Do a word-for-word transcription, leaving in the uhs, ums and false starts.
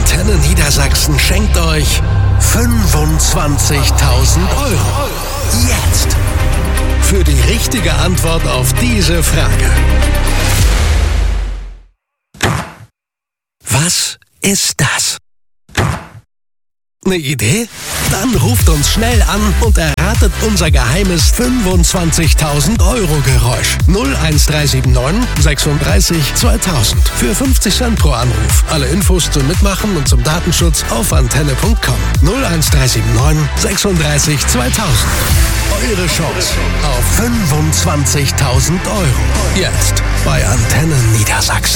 Antenne Niedersachsen schenkt euch fünfundzwanzigtausend Euro. Jetzt! Für die richtige Antwort auf diese Frage. Was ist das? Eine Idee? Dann ruft uns schnell an und erratet unser geheimes fünfundzwanzigtausend Euro Geräusch. null eins drei sieben neun sechsunddreißig zweitausend für fünfzig Cent pro Anruf. Alle Infos zum Mitmachen und zum Datenschutz auf antenne punkt com. null eins drei sieben neun sechsunddreißig zweitausend. Eure Chance auf fünfundzwanzigtausend Euro. Jetzt bei Antenne Niedersachsen.